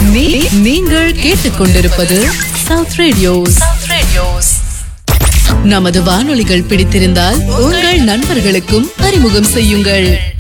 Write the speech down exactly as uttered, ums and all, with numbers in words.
நீங்கள் கேட்டுக்கொண்டிருப்பது south radios. நமது வானொலிகள் பிடித்திருந்தால் உங்கள் நண்பர்களுக்கும் அறிமுகம் செய்யுங்கள்.